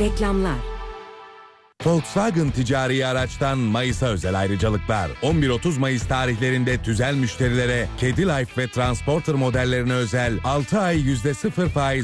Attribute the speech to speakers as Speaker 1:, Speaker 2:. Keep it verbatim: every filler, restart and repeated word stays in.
Speaker 1: Reklamlar.
Speaker 2: Volkswagen ticari araçtan Mayıs'a özel ayrıcalıklar. on bir otuz Mayıs tarihlerinde tüzel müşterilere Kedi Life ve Transporter modellerine özel altı ay yüzde sıfır faiz